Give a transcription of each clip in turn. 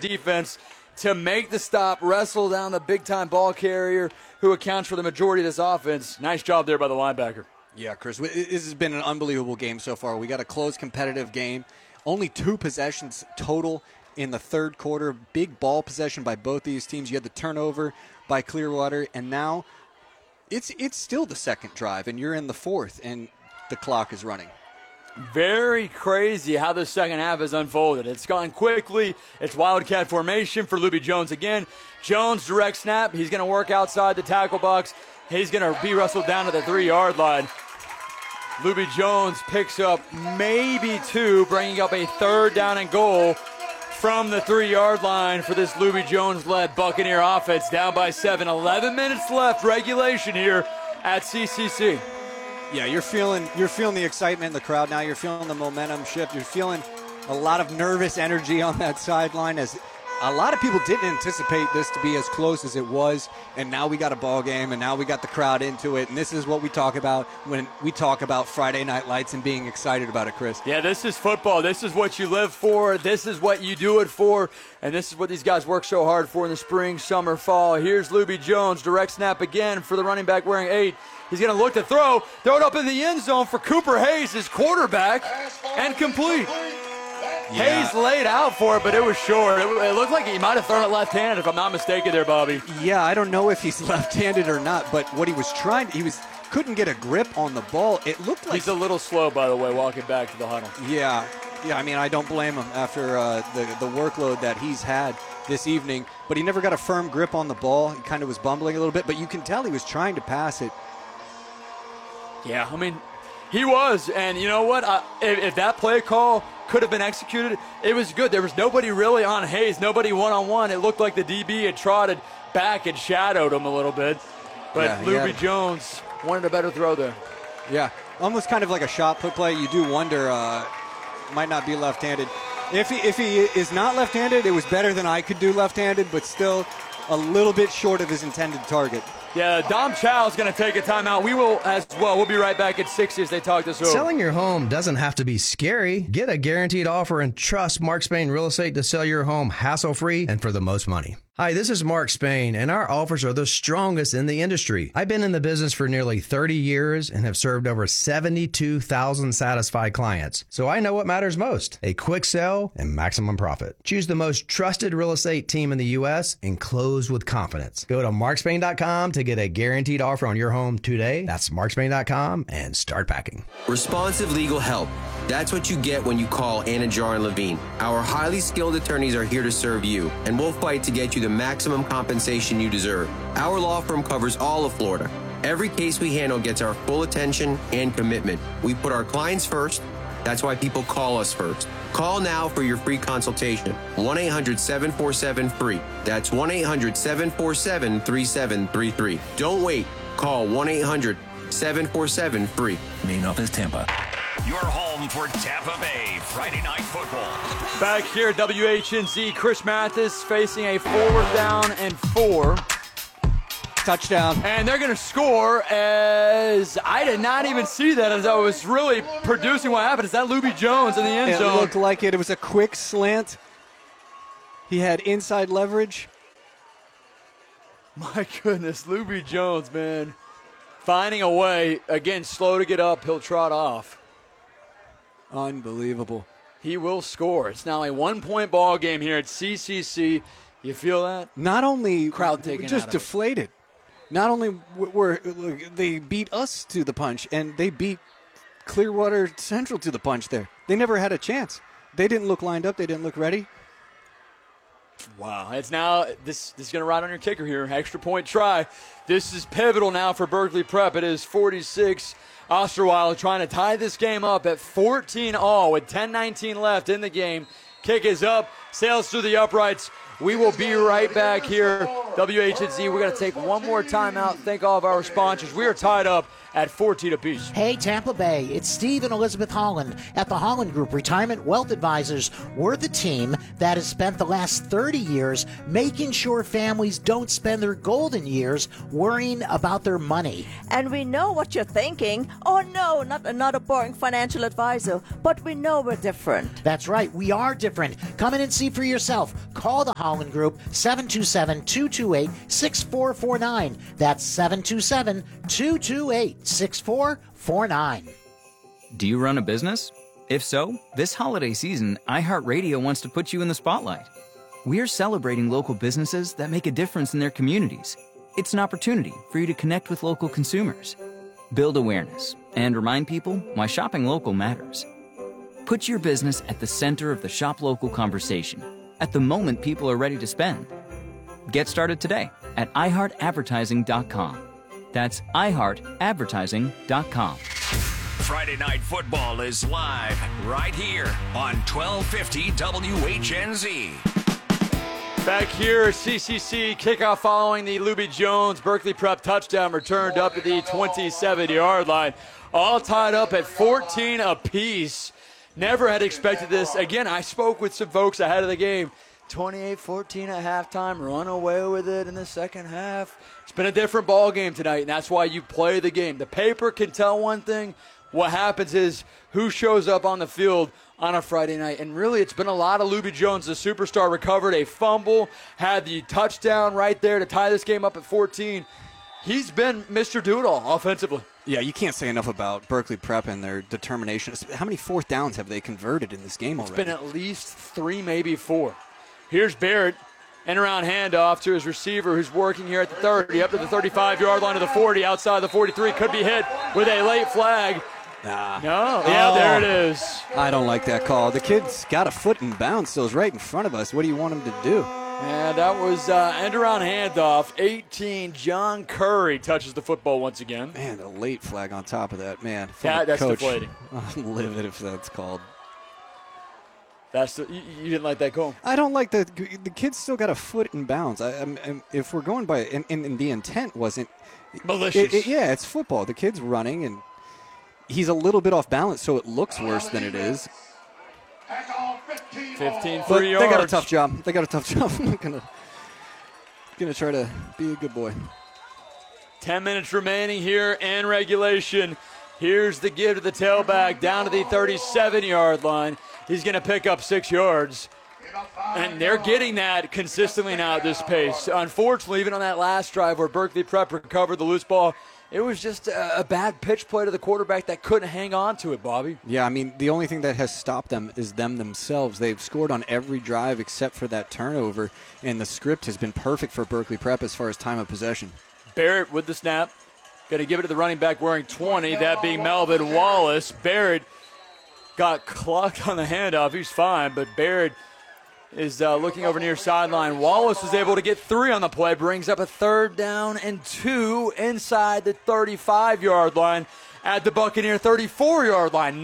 defense to make the stop, wrestle down the big-time ball carrier who accounts for the majority of this offense. Nice job there by the linebacker. Yeah, Chris, this has been an unbelievable game so far. We got a close, competitive game. Only 2 possessions total in the third quarter. Big ball possession by both these teams. You had the turnover by Clearwater, and now it's still the second drive, and you're in the fourth, and the clock is running. Very crazy how the second half has unfolded. It's gone quickly. It's Wildcat formation for Luby Jones again. Jones, direct snap. He's going to work outside the tackle box. He's going to be wrestled down to the 3-yard line. Luby Jones picks up maybe 2, bringing up a 3rd down and goal from the 3-yard line for this Luby Jones-led Buccaneer offense. Down by 7. 11 minutes left, regulation here at CCC. Yeah, you're feeling the excitement in the crowd now. You're feeling the momentum shift. You're feeling a lot of nervous energy on that sideline, as a lot of people didn't anticipate this to be as close as it was. And now we got a ball game, and now we got the crowd into it. And this is what we talk about when we talk about Friday Night Lights and being excited about it, Chris. Yeah, this is football. This is what you live for. This is what you do it for. And this is what these guys work so hard for in the spring, summer, fall. Here's Luby Jones, direct snap again for the running back wearing 8. He's going to look to throw it up in the end zone for Cooper Hayes, his quarterback, and complete. Yeah. Hayes laid out for it, but it was short. It looked like he might have thrown it left-handed, if I'm not mistaken there, Bobby. Yeah, I don't know if he's left-handed or not, but what he was trying, couldn't get a grip on the ball. It looked like he's a little slow, by the way, walking back to the huddle. Yeah, I mean, I don't blame him after the workload that he's had this evening, but he never got a firm grip on the ball. He kind of was bumbling a little bit, but you can tell he was trying to pass it. Yeah, I mean, he was, and you know what? If that play call could have been executed, it was good. There was nobody really on Hayes, nobody one-on-one. It looked like the DB had trotted back and shadowed him a little bit, but yeah, Luby Jones wanted a better throw there. Yeah, almost kind of like a shot put play. You do wonder, might not be left-handed. If he is not left-handed, it was better than I could do left-handed, but still a little bit short of his intended target. Yeah, Dom Chow is going to take a timeout. We will as well. We'll be right back at 60 as they talk this over. Selling your home doesn't have to be scary. Get a guaranteed offer and trust Mark Spain Real Estate to sell your home hassle-free and for the most money. Hi, this is Mark Spain, and our offers are the strongest in the industry. I've been in the business for nearly 30 years and have served over 72,000 satisfied clients. So I know what matters most: a quick sell and maximum profit. Choose the most trusted real estate team in the U.S. and close with confidence. Go to markspain.com to get a guaranteed offer on your home today. That's markspain.com and start packing. Responsive legal help. That's what you get when you call Anajar and Levine. Our highly skilled attorneys are here to serve you, and we'll fight to get you the maximum compensation you deserve. Our law firm covers all of Florida. Every case we handle gets our full attention and commitment. We put our clients first. That's why people call us first. Call now for your free consultation. 1-800-747-FREE. That's 1-800-747-3733. Don't wait. Call 1-800-747-FREE. Main office, Tampa. Your home for Tampa Bay Friday Night Football. Back here at WHNZ, Chris Mathis facing a 4th down and 4. Touchdown. And they're going to score, as I did not even see that as I was really producing what happened. Is that Luby Jones in the end zone? It looked like it. It was a quick slant. He had inside leverage. My goodness, Luby Jones, man. Finding a way. Again, slow to get up. He'll trot off. Unbelievable. He will score. It's now a 1-point ball game here at CCC. You feel that? Not only crowd taking just deflated. Not only were they beat us to the punch, and they beat Clearwater Central to the punch there. They never had a chance. They didn't look lined up. They didn't look ready. Wow. It's now, this is going to ride on your kicker here. Extra point try. This is pivotal now for Berkeley Prep. It is 46. Osterweiler trying to tie this game up at 14-all with 10:19 left in the game. Kick is up, sails through the uprights. We will be right back here. WHNZ, we're going to take one more timeout. Thank all of our sponsors. We are tied up at 14 apiece. Hey, Tampa Bay, it's Steve and Elizabeth Holland at the Holland Group Retirement Wealth Advisors. We're the team that has spent the last 30 years making sure families don't spend their golden years worrying about their money. And we know what you're thinking. Oh, no, not another boring financial advisor. But we know we're different. That's right. We are different. Come in and see See for yourself. Call the Holland Group, 727-228-6449. That's 727-228-6449. Do you run a business? If so, this holiday season, iHeartRadio wants to put you in the spotlight. We're celebrating local businesses that make a difference in their communities. It's an opportunity for you to connect with local consumers, build awareness, and remind people why shopping local matters. Put your business at the center of the shop local conversation at the moment people are ready to spend. Get started today at iHeartAdvertising.com. That's iHeartAdvertising.com. Friday Night Football is live right here on 1250 WHNZ. Back here, CCC kickoff following the Luby Jones Berkeley Prep touchdown returned up to the 27-yard line. All tied up at 14 apiece. Never had expected this. Again, I spoke with some folks ahead of the game. 28-14 at halftime, run away with it in the second half. It's been a different ball game tonight, and that's why you play the game. The paper can tell one thing. What happens is who shows up on the field on a Friday night. And really, it's been a lot of Luby Jones, the superstar, recovered a fumble, had the touchdown right there to tie this game up at 14. He's been Mr. Do-It-All offensively. Yeah, you can't say enough about Berkeley Prep and their determination. How many fourth downs have they converted in this game already? It's been at least 3, maybe 4. Here's Barrett. End around handoff to his receiver who's working here at the 30, up to the 35-yard line to the 40, outside the 43. Could be hit with a late flag. Nah. No. Yeah, there it is. I don't like that call. The kid's got a foot in bounds, so it's right in front of us. What do you want him to do? And that was end around handoff. 18, John Curry touches the football once again. Man, a late flag on top of that. Man, that's coach, deflating. I'm livid if that's called. You didn't like that call? I don't like the kid's still got a foot in bounds. If we're going by, and the intent wasn't malicious. Yeah, it's football. The kid's running, and he's a little bit off balance, so it looks worse than it is. 15 But yards. they got a tough job. I'm not gonna try to be a good boy. 10 minutes remaining here in regulation. Here's the give to the tailback down to the 37-yard line. He's going to pick up 6 yards. And they're getting that consistently now at this pace. Unfortunately, even on that last drive where Berkeley Prep recovered the loose ball, it was just a bad pitch play to the quarterback that couldn't hang on to it, Bobby. Yeah, I mean, the only thing that has stopped them is them themselves. They've scored on every drive except for that turnover, and the script has been perfect for Berkeley Prep as far as time of possession. Barrett with the snap. Going to give it to the running back wearing 20, that being Melvin Wallace. Barrett got clocked on the handoff. He's fine, but Barrett is looking over near sideline. Wallace was able to get 3 on the play, brings up a 3rd down and 2 inside the 35-yard line at the Buccaneer 34-yard line.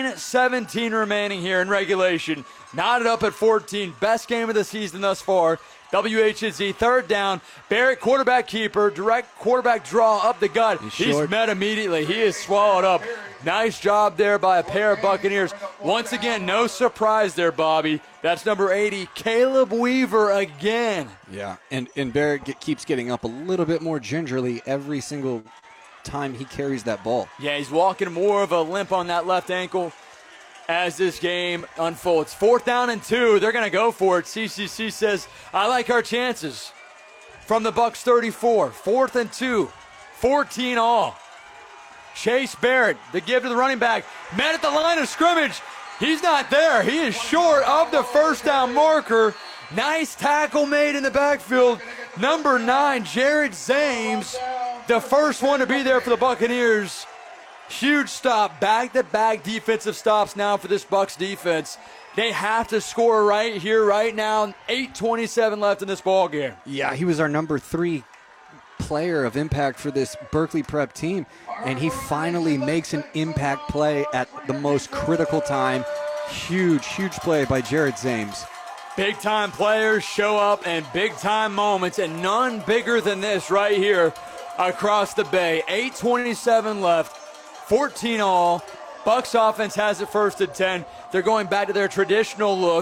9:17 remaining here in regulation. Knotted up at 14. Best game of the season thus far. WHNZ 3rd down. Barrett quarterback keeper. Direct quarterback draw up the gut. He's met immediately. He is swallowed up. Nice job there by a pair of Buccaneers. Once again, no surprise there, Bobby. That's number 80, Caleb Weaver again. Yeah, and Barrett keeps getting up a little bit more gingerly every single time he carries that ball. Yeah, he's walking more of a limp on that left ankle as this game unfolds. 4th down and 2. They're going to go for it. CCC says, I like our chances. From the Bucs 34. 4th and 2. 14 all. Chase Barrett, the give to the running back. Met at the line of scrimmage. He's not there. He is short of the 1st down marker. Nice tackle made in the backfield. Number 9, Jared Zames, the first one to be there for the Buccaneers. Huge stop. Back-to-back defensive stops now for this Bucs defense. They have to score right here, right now. 8:27 left in this ball game. Yeah, he was our number 3 player of impact for this Berkeley Prep team, and he finally makes an impact play at the most critical time. Huge play by Jared Zames. Big-time players show up in big-time moments, and none bigger than this right here across the bay. 8:27 left, 14 all. Bucs offense has it 1st and 10. They're going back to their traditional look.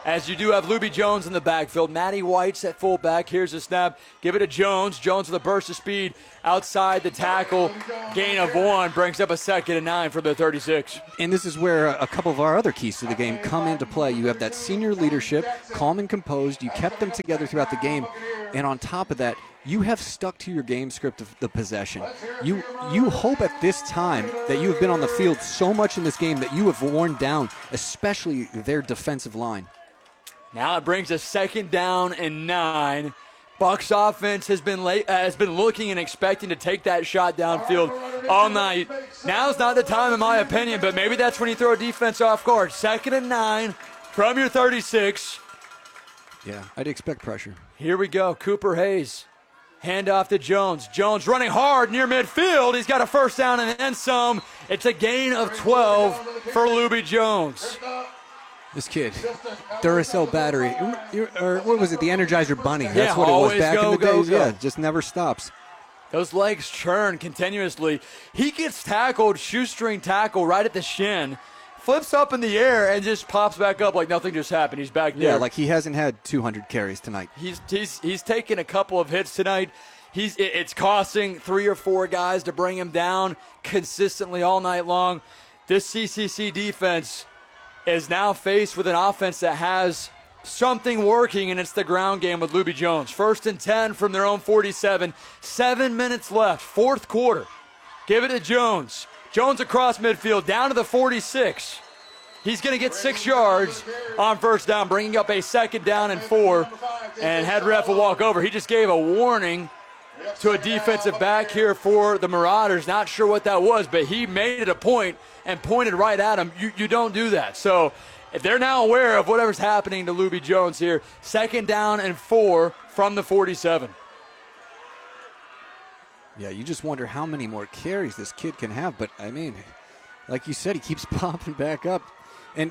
as you do have Luby Jones in the backfield. Matty White's at fullback. Here's a snap. Give it to Jones. Jones with a burst of speed outside the tackle. Gain of 1 brings up a 2nd and 9 for the 36. And this is where a couple of our other keys to the game come into play. You have that senior leadership, calm and composed. You kept them together throughout the game. And on top of that, you have stuck to your game script of the possession. You hope at this time that you have been on the field so much in this game that you have worn down, especially their defensive line. Now it brings a 2nd down and 9. Bucks offense has been looking and expecting to take that shot downfield all night. Now's not the time, in my opinion, but maybe that's when you throw a defense off guard. 2nd and 9 from your 36. Yeah, I'd expect pressure. Here we go. Cooper Hayes. Hand off to Jones. Jones running hard near midfield. He's got a 1st down and then some. It's a gain of 12 for Luby Jones. This kid, Duracell battery, or what was it, the Energizer Bunny? That's what it was back in the days. Yeah, just never stops. Those legs churn continuously. He gets tackled, shoestring tackle right at the shin, flips up in the air, and just pops back up like nothing just happened. He's back there. Yeah, like he hasn't had 200 carries tonight. He's taken a couple of hits tonight. It's costing 3 or 4 guys to bring him down consistently all night long. This CCC defense is now faced with an offense that has something working, and it's the ground game with Luby Jones. 1st and 10 from their own 47. 7 minutes left, 4th quarter. Give it to Jones. Jones across midfield, down to the 46. He's going to get 6 yards on 1st down, bringing up a 2nd down and 4. And head ref will walk over. He just gave a warning to a defensive back here for the Marauders. Not sure what that was, but he made it a point and pointed right at him. You don't do that. So if they're now aware of whatever's happening to Luby Jones here, 2nd down and 4 from the 47. Yeah, you just wonder how many more carries this kid can have. But, I mean, like you said, he keeps popping back up. And,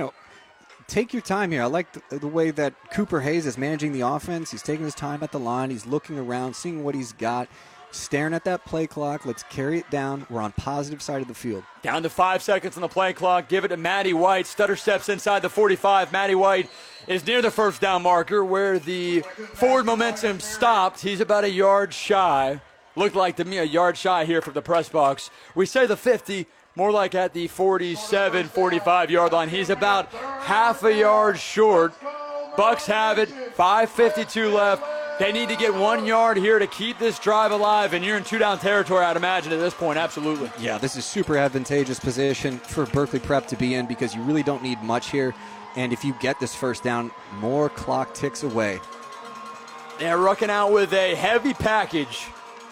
take your time here. I like the way that Cooper Hayes is managing the offense. He's taking his time at the line. He's looking around, seeing what he's got, staring at that play clock. Let's carry it down. We're on positive side of the field. Down to 5 seconds on the play clock. Give it to Matty White. Stutter steps inside the 45. Matty White is near the 1st down marker where the forward momentum stopped. He's about a yard shy. Looked like to me a yard shy here from the press box. We say the 50. More like at the 47, 45-yard line. He's about half a yard short. Bucks have it. 5:52 left. They need to get 1 yard here to keep this drive alive, and you're in 2-down territory, I'd imagine, at this point. Absolutely. Yeah, this is super advantageous position for Berkeley Prep to be in because you really don't need much here. And if you get this 1st down, more clock ticks away. They're rucking out with a heavy package.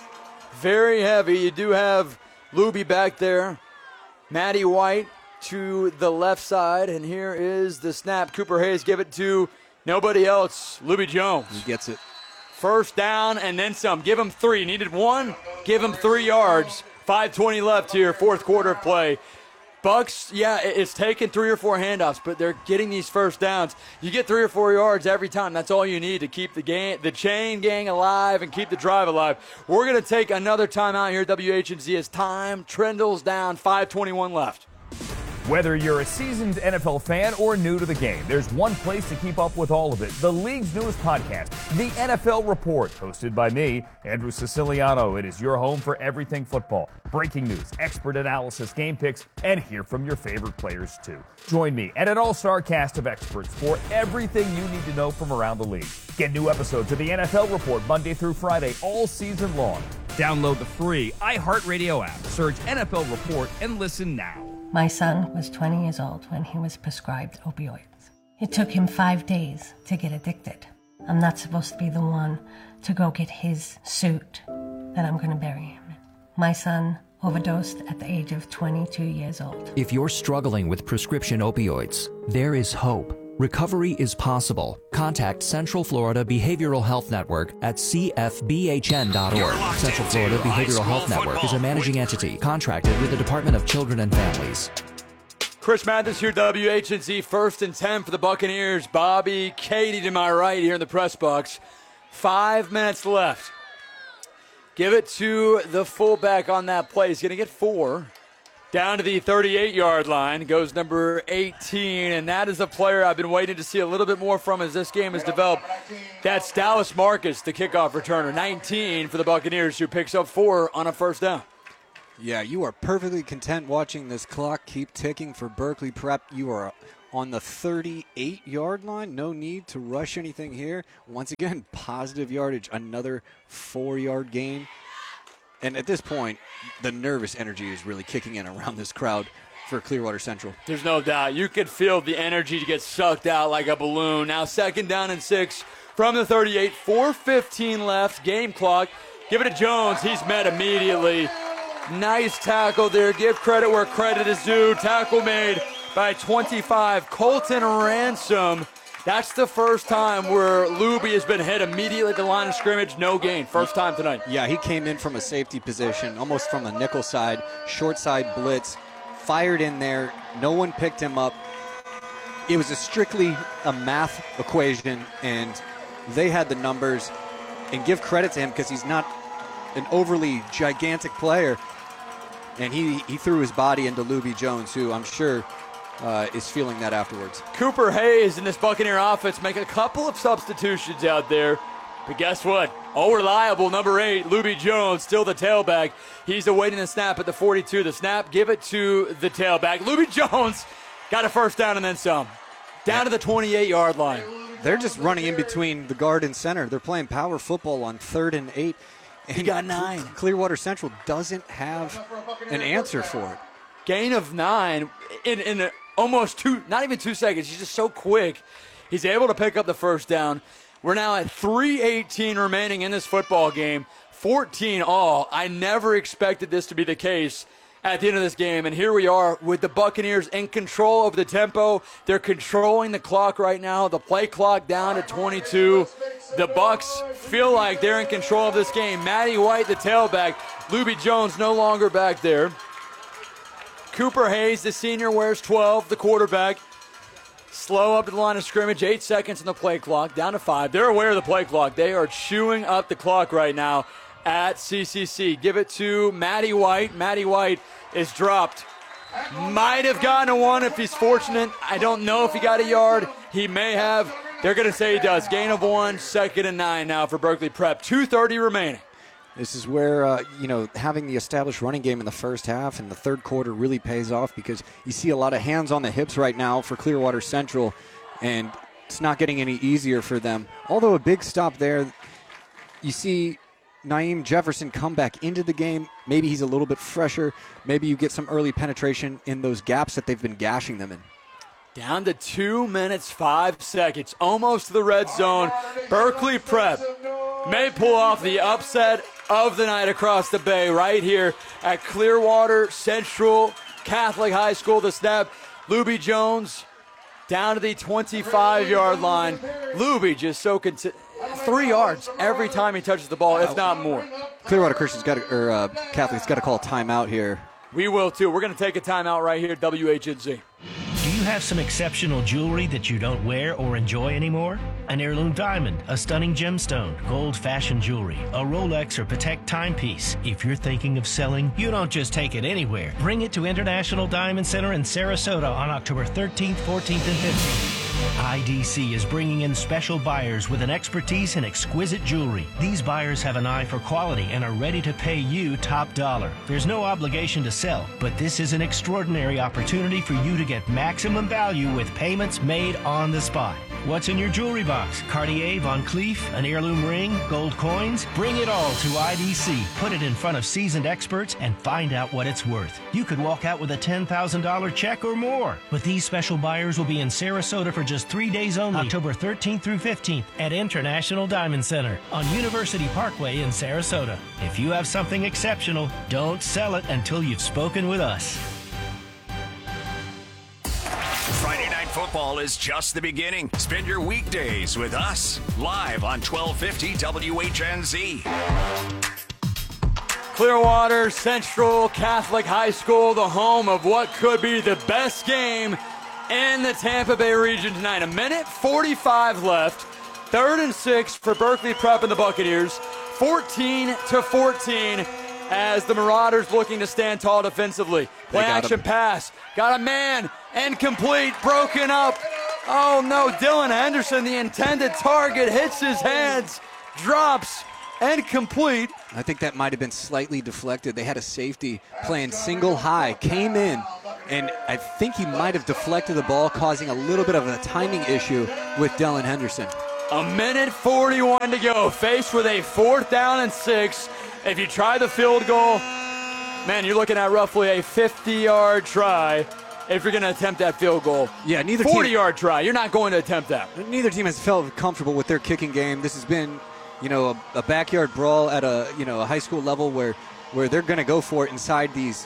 Very heavy. You do have Luby back there. Matty White to the left side, and here is the snap. Cooper Hayes give it to nobody else, Luby Jones. He gets it. 1st down and then some. Give him 3. Needed 1, give him 3 yards. 5:20 left here, 4th quarter of play. Bucks, yeah, it's taken 3 or 4 handoffs, but they're getting these 1st downs. You get 3 or 4 yards every time. That's all you need to keep the chain gang alive and keep the drive alive. We're going to take another timeout here at WHNZ as time trundles down. 5:21 left. Whether you're a seasoned NFL fan or new to the game, there's one place to keep up with all of it. The league's newest podcast, The NFL Report, hosted by me, Andrew Siciliano. It is your home for everything football. Breaking news, expert analysis, game picks, and hear from your favorite players, too. Join me and an all-star cast of experts for everything you need to know from around the league. Get new episodes of The NFL Report Monday through Friday all season long. Download the free iHeartRadio app, search NFL Report, and listen now. My son was 20 years old when he was prescribed opioids. It took him 5 days to get addicted. I'm not supposed to be the one to go get his suit that I'm going to bury him in. My son overdosed at the age of 22 years old. If you're struggling with prescription opioids, there is hope. Recovery is possible. Contact Central Florida Behavioral Health Network at cfbhn.org. Central Florida Behavioral Health Network is a managing entity contracted with the Department of Children and Families. Chris Mathis here, WHNZ, 1st and 10 for the Buccaneers. Bobby Katie to my right here in the press box. 5 minutes left. Give it to the fullback on that play. He's going to get 4. Down to the 38-yard line goes number 18, and that is a player I've been waiting to see a little bit more from as this game has developed. That's Dallas Marcus, the kickoff returner, 19 for the Buccaneers, who picks up 4 on a first down. Yeah, you are perfectly content watching this clock keep ticking for Berkeley Prep. You are on the 38-yard line. No need to rush anything here. Once again, positive yardage, another 4-yard gain. And at this point, the nervous energy is really kicking in around this crowd for Clearwater Central. There's no doubt. You could feel the energy to get sucked out like a balloon. Now 2nd down and 6 from the 38. 4:15 left, game clock. Give it to Jones. He's met immediately. Nice tackle there. Give credit where credit is due. Tackle made by 25. Colton Ransom. That's the first time where Luby has been hit immediately at the line of scrimmage. No gain. First time tonight. Yeah, he came in from a safety position, almost from a nickel side, short side blitz, fired in there. No one picked him up. It was strictly a math equation, and they had the numbers. And give credit to him because he's not an overly gigantic player. And he threw his body into Luby Jones, who I'm sure is feeling that afterwards. Cooper Hayes in this Buccaneer offense make a couple of substitutions out there. But guess what? All reliable, number 8, Luby Jones, still the tailback. He's awaiting the snap at the 42. The snap, give it to the tailback. Luby Jones got a first down and then some. Down to the 28-yard line. They're just running in between the guard and center. They're playing power football on 3rd and 8. And he got 9. Clearwater Central doesn't have an answer for it. Gain of 9 in almost not even 2 seconds. He's just so quick. He's able to pick up the first down. We're now at 3:18 remaining in this football game. 14 all. I never expected this to be the case at the end of this game. And here we are with the Buccaneers in control of the tempo. They're controlling the clock right now. The play clock down to 22. The Bucs feel like they're in control of this game. Matty White, the tailback. Luby Jones no longer back there. Cooper Hayes, the senior, wears 12, the quarterback. Slow up to the line of scrimmage, 8 seconds on the play clock, down to 5. They're aware of the play clock. They are chewing up the clock right now at CCC. Give it to Matty White. Matty White is dropped. Might have gotten a 1 if he's fortunate. I don't know if he got a yard. He may have. They're going to say he does. Gain of 1, 2nd and 9 now for Berkeley Prep. 2:30 remaining. This is where, having the established running game in the first half and the third quarter really pays off because you see a lot of hands on the hips right now for Clearwater Central, and it's not getting any easier for them. Although a big stop there, you see Naeem Jefferson come back into the game. Maybe he's a little bit fresher. Maybe you get some early penetration in those gaps that they've been gashing them in. Down to 2 minutes, 5 seconds. Almost to the red zone. Berkeley Prep may pull off the upset of the night across the bay right here at Clearwater Central Catholic High School. The snap, Luby Jones down to the 25-yard line. Luby just so 3 yards every time he touches the ball, if not more. Clearwater Christian's Catholic's got to call a timeout here. We will too. We're going to take a timeout right here at WHNZ. Do you have some exceptional jewelry that you don't wear or enjoy anymore? An heirloom diamond, a stunning gemstone, gold fashion jewelry, a Rolex or Patek timepiece. If you're thinking of selling, you don't just take it anywhere. Bring it to International Diamond Center in Sarasota on October 13th, 14th, and 15th. IDC is bringing in special buyers with an expertise in exquisite jewelry. These buyers have an eye for quality and are ready to pay you top dollar. There's no obligation to sell, but this is an extraordinary opportunity for you to get maximum value with payments made on the spot. What's in your jewelry box? Cartier, Van Cleef, an heirloom ring, gold coins? Bring it all to IDC. Put it in front of seasoned experts and find out what it's worth. You could walk out with a $10,000 check or more. But these special buyers will be in Sarasota for just 3 days only, October 13th through 15th at International Diamond Center on University Parkway in Sarasota. If you have something exceptional, don't sell it until you've spoken with us. Friday Night Football is just the beginning. Spend your weekdays with us, live on 1250 WHNZ. Clearwater Central Catholic High School, the home of what could be the best game in the Tampa Bay region tonight. 1:45 left. 3rd and 6 for Berkeley Prep and the Buccaneers. 14-14. as the Marauders looking to stand tall defensively. Play action pass. Got a man. Incomplete. Broken up. Oh, no. Dylan Henderson, the intended target, hits his hands. Drops. Incomplete. I think that might have been slightly deflected. They had a safety playing single high. Came in. And I think he might have deflected the ball, causing a little bit of a timing issue with Dylan Henderson. A minute 41 to go. Faced with a 4th down and 6. If you try the field goal, man, you're looking at roughly a 50-yard try if you're going to attempt that field goal. Yeah, neither 40-yard try. You're not going to attempt that. Neither team has felt comfortable with their kicking game. This has been, a backyard brawl at a high school level where they're going to go for it inside these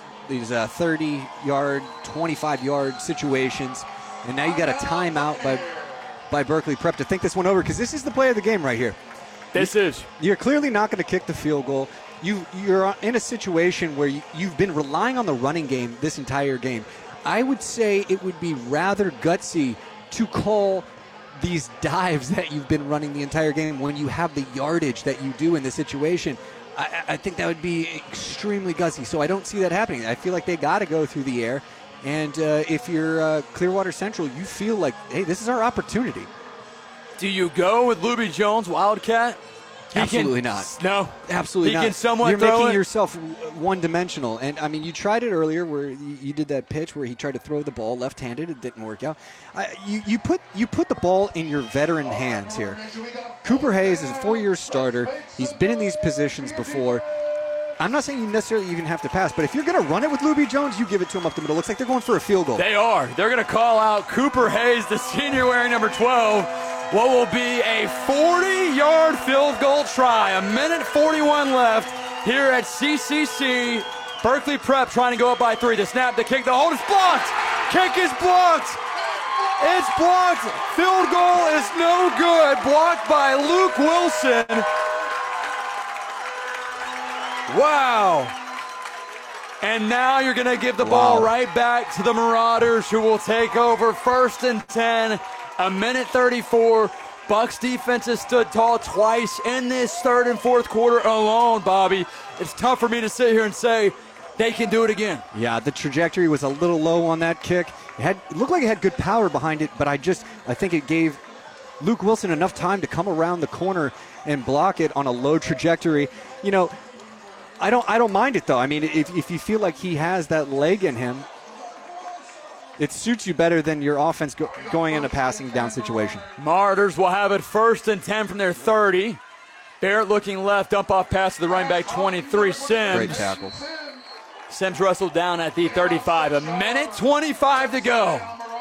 30-yard, 25-yard situations. And now you got a timeout by Berkeley Prep to think this one over, because this is the play of the game right here. You're clearly not going to kick the field goal. You're in a situation where you've been relying on the running game this entire game. I would say it would be rather gutsy to call these dives that you've been running the entire game when you have the yardage that you do in this situation. I think that would be extremely gutsy, so I don't see that happening. I feel like they got to go through the air, and if you're Clearwater Central, you feel like, hey, this is our opportunity. Do you go with Luby Jones, Wildcat? Absolutely not. No, absolutely not. He can somewhat You're throw making it. yourself one-dimensional. And, I mean, you tried it earlier where you did that pitch where he tried to throw the ball left-handed. It didn't work out. You put the ball in your veteran hands here. Cooper Hayes is a 4-year starter. He's been in these positions before. I'm not saying you necessarily even have to pass, but if you're going to run it with Luby Jones, you give it to him up the middle. Looks like they're going for a field goal. They are. They're going to call out Cooper Hayes, the senior wearing number 12. What will be a 40-yard field goal try. A minute 41 left here at CCC. Berkeley Prep trying to go up by 3. The snap, the kick, the hold is blocked. Kick is blocked. It's blocked. Field goal is no good. Blocked by Luke Wilson. Wow. And now you're going to give the ball right back to the Marauders, who will take over 1st and 10. A minute 34. Bucks defense has stood tall twice in this 3rd and 4th quarter alone, Bobby. It's tough for me to sit here and say they can do it again. Yeah, the trajectory was a little low on that kick. It looked like it had good power behind it, but I think it gave Luke Wilson enough time to come around the corner and block it on a low trajectory. I don't mind it, though. I mean, if you feel like he has that leg in him, it suits you better than your offense going in a passing down situation. Marauders will have it 1st and 10 from their 30. Barrett looking left, dump off pass to the running back 23, Sims. Great tackle. Sims wrestled down at the 35. A minute 25 to go.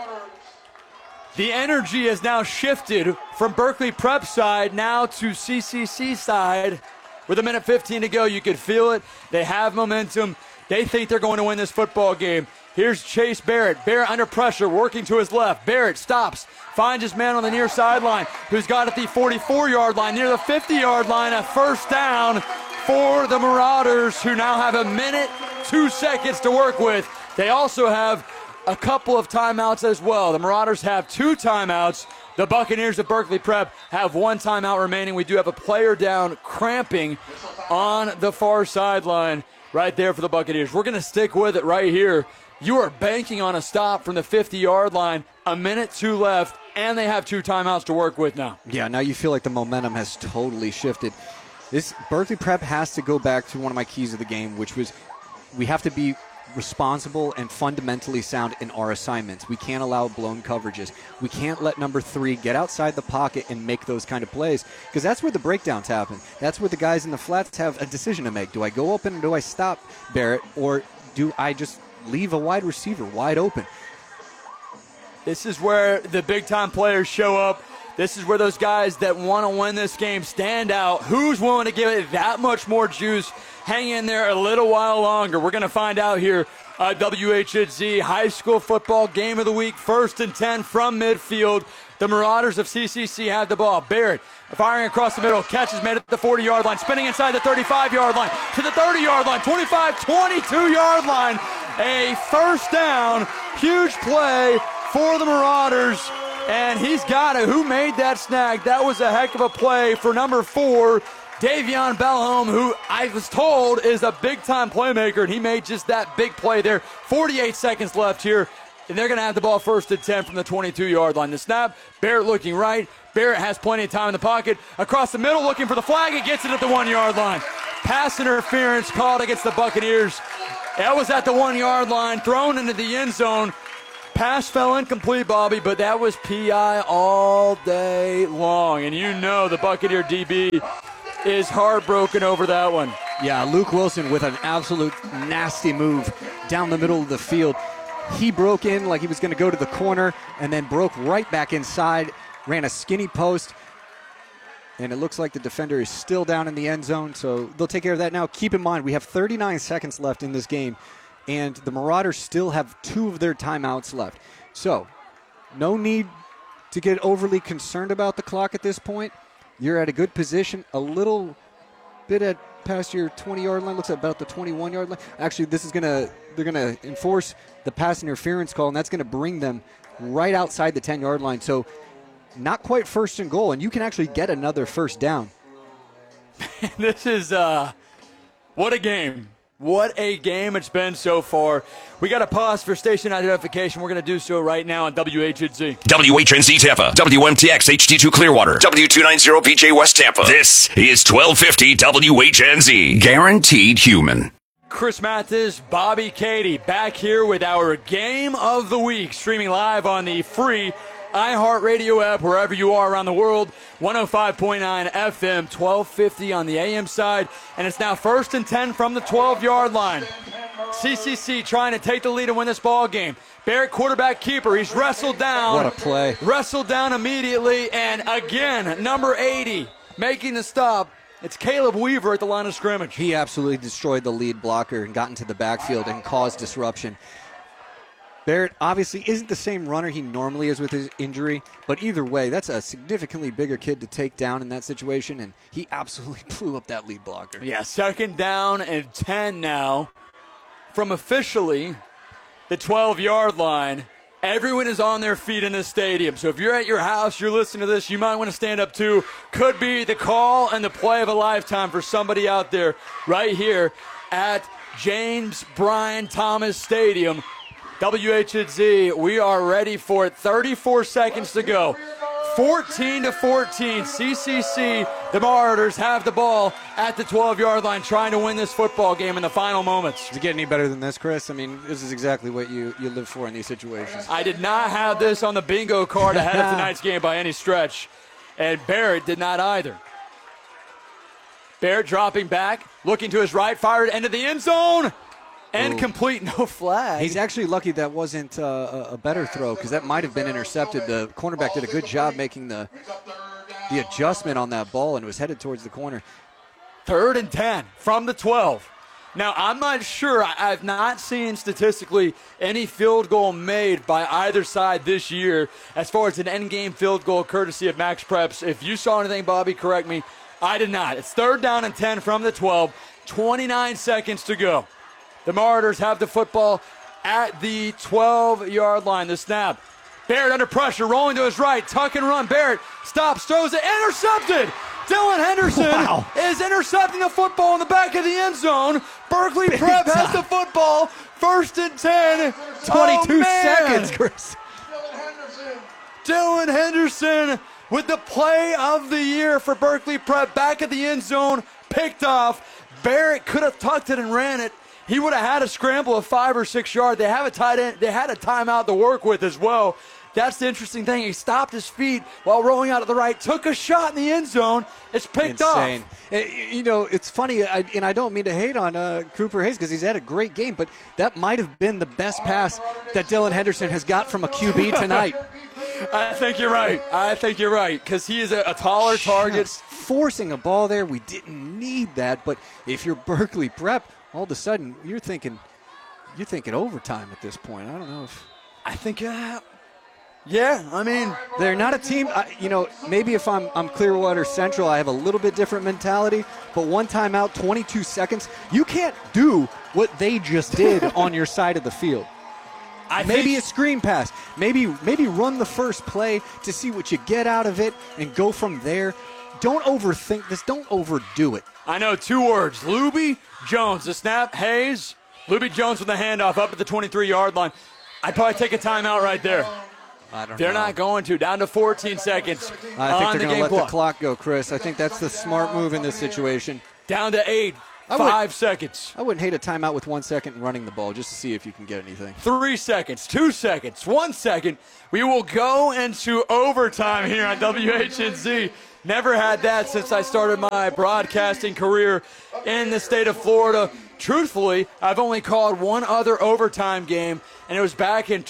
The energy has now shifted from Berkeley Prep side now to CCC side. With a minute 15 to go, you could feel it. They have momentum. They think they're going to win this football game. Here's Chase Barrett. Barrett under pressure, working to his left. Barrett stops, finds his man on the near sideline, who's got at the 44-yard line, near the 50-yard line, a 1st down for the Marauders, who now have a minute, 2 seconds to work with. They also have a couple of timeouts as well. The Marauders have 2 timeouts. The Buccaneers of Berkeley Prep have 1 timeout remaining. We do have a player down cramping on the far sideline right there for the Buccaneers. We're going to stick with it right here. You are banking on a stop from the 50-yard line, a minute 2 left, and they have 2 timeouts to work with now. Yeah, now you feel like the momentum has totally shifted. This Berkeley Prep has to go back to one of my keys of the game, which was we have to be responsible and fundamentally sound in our assignments. We can't allow blown coverages. We can't let number 3 get outside the pocket and make those kind of plays, because that's where the breakdowns happen. That's where the guys in the flats have a decision to make. Do I go open and do I stop Barrett, or do I just leave a wide receiver wide open? This is where the big-time players show up. This is where those guys that want to win this game stand out. Who's willing to give it that much more juice? Hang in there a little while longer. We're going to find out here. WHZ High School Football Game of the Week, 1st and 10 from midfield. The Marauders of CCC have the ball. Barrett firing across the middle. Catch is made at the 40-yard line. Spinning inside the 35-yard line. To the 30-yard line. 25, 22-yard line. A 1st down. Huge play for the Marauders. And he's got it. Who made that snag? That was a heck of a play for number 4, Davion Bellhome, who I was told is a big-time playmaker, and he made just that big play there. 48 seconds left here, and they're going to have the ball first and 10 from the 22-yard line. The snap, Barrett looking right. Barrett has plenty of time in the pocket. Across the middle, looking for the flag. He gets it at the 1-yard line. Pass interference called against the Buccaneers. That was at the 1-yard line, thrown into the end zone. Pass fell incomplete, Bobby, but that was PI all day long. And you know the Buccaneer DB is heartbroken over that one. Yeah, Luke Wilson with an absolute nasty move down the middle of the field. He broke in like he was going to go to the corner and then broke right back inside, ran a skinny post, and it looks like the defender is still down in the end zone, so they'll take care of that now. Keep in mind, we have 39 seconds left in this game, and the Marauders still have 2 of their timeouts left. So, no need to get overly concerned about the clock at this point. You're at a good position, a bit past your 20-yard line, looks like about the 21-yard line. Actually, they're going to enforce the pass interference call, and that's going to bring them right outside the 10-yard line. So, not quite first and goal, and you can actually get another first down. This is, what a game. What a game it's been so far. We got to pause for station identification. We're going to do so right now on WHNZ. WHNZ Tampa, WMTX HD2 Clearwater, W290PJ West Tampa. This is 1250 WHNZ. Guaranteed human. Chris Mathis, Bobby Katie, back here with our Game of the Week, streaming live on the free iHeartRadio app, wherever you are around the world. 105.9 FM, 1250 on the AM side. And it's now first and 10 from the 12-yard line. CCC trying to take the lead and win this ball game. Barrett, quarterback keeper. He's wrestled down. What a play. Wrestled down immediately. And again, number 80 making the stop. It's Caleb Weaver at the line of scrimmage. He absolutely destroyed the lead blocker and got into the backfield and caused disruption. Barrett obviously isn't the same runner he normally is with his injury, but either way, that's a significantly bigger kid to take down in that situation, and he absolutely blew up that lead blocker. Yeah, second down and 10 now from officially the 12-yard line. Everyone is on their feet in this stadium, so if you're at your house, you're listening to this, you might want to stand up too. Could be the call and the play of a lifetime for somebody out there right here at James Bryan Thomas Stadium. WHNZ, we are ready for it. 34 seconds to go. 14-14, CCC. The Marauders have the ball at the 12-yard line trying to win this football game in the final moments. Does it get any better than this, Chris? I mean, this is exactly what you live for in these situations. I did not have this on the bingo card ahead of tonight's game by any stretch, and Barrett did not either. Barrett dropping back, looking to his right, fired into the end zone. Incomplete, no flag. He's actually lucky that wasn't a better throw because that might have been intercepted. The cornerback did a good job making the adjustment on that ball and was headed towards the corner. 3rd and 10 from the 12. Now, I'm not sure. I've not seen statistically any field goal made by either side this year as far as an end-game field goal courtesy of Max Preps. If you saw anything, Bobby, correct me. I did not. It's 3rd down and 10 from the 12. 29 seconds to go. The Marauders have the football at the 12-yard line. The snap. Barrett under pressure, rolling to his right. Tuck and run. Barrett stops, throws it, intercepted. Dylan Henderson is intercepting the football in the back of the end zone. Berkeley Prep has the football. 1st and 10. 22 seconds, Chris. Dylan Henderson with the play of the year for Berkeley Prep. Back at the end zone, picked off. Barrett could have tucked it and ran it. He would have had a scramble of 5 or 6 yards. They have a tight end. They had a timeout to work with as well. That's the interesting thing. He stopped his feet while rolling out to the right, took a shot in the end zone. It's picked off. You know, it's funny, and I don't mean to hate on Cooper Hayes because he's had a great game, but that might have been the best pass that Dylan Henderson has got from a QB tonight. I think you're right because he is a taller target. Forcing a ball there, we didn't need that, but if you're Berkeley Prep, all of a sudden you're thinking overtime at this point. I don't know if I think yeah, I mean they're not a team. Maybe if I'm Clearwater Central, I have a little bit different mentality. But one timeout, 22 seconds, you can't do what they just did on your side of the field. Maybe a screen pass. Maybe run the first play to see what you get out of it and go from there. don't overthink this. Don't overdo it. I know 2 words. Luby Jones. The snap, Hayes. Luby Jones with the handoff up at the 23-yard line. I'd probably take a timeout right there. I don't know. They're not going to. Down to 14 seconds. I think they're going to let the clock go, Chris. I think that's the smart move in this situation. Down to 8. 5 seconds. I wouldn't hate a timeout with 1 second running the ball just to see if you can get anything. 3 seconds, 2 seconds, 1 second. We will go into overtime here on WHNZ. Never had that since I started my broadcasting career in the state of Florida. Truthfully, I've only called one other overtime game, and it was back in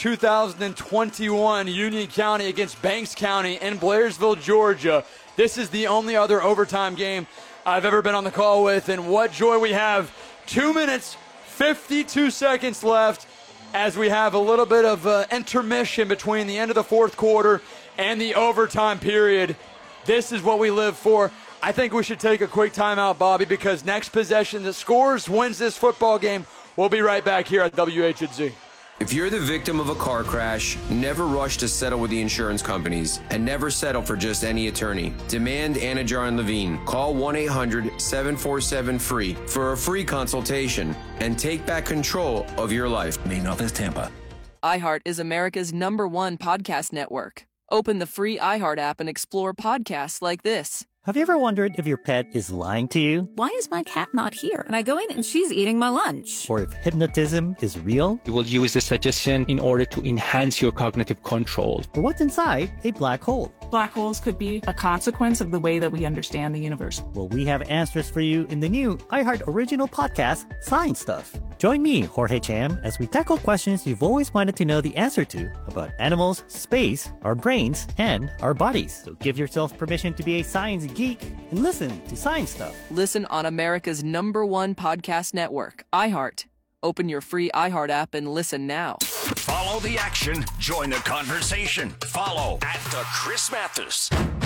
2021, Union County against Banks County in Blairsville, Georgia. This is the only other overtime game I've ever been on the call with, and what joy we have. 2 minutes, 52 seconds left as we have a little bit of intermission between the end of the fourth quarter and the overtime period. This is what we live for. I think we should take a quick timeout, Bobby, because next possession that scores wins this football game. We'll be right back here at WHNZ. If you're the victim of a car crash, never rush to settle with the insurance companies and never settle for just any attorney. Demand Anajar and Levine. Call 1-800-747-FREE for a free consultation and take back control of your life. Main office, Tampa. iHeart is America's #1 podcast network. Open the free iHeart app and explore podcasts like this. Have you ever wondered if your pet is lying to you? Why is my cat not here? And I go in and she's eating my lunch. Or if hypnotism is real? You will use the suggestion in order to enhance your cognitive control. Or what's inside a black hole? Black holes could be a consequence of the way that we understand the universe. Well, we have answers for you in the new iHeart original podcast, Science Stuff. Join me, Jorge Cham, as we tackle questions you've always wanted to know the answer to about animals, space, our brains, and our bodies. So give yourself permission to be a science geek and listen to Science Stuff. Listen on America's #1 podcast network, iHeart. Open your free iHeart app and listen now. Follow the action. Join the conversation. Follow @the Chris Mathis.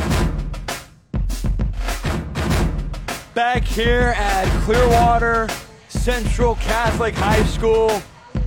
Back here at Clearwater Central Catholic High School,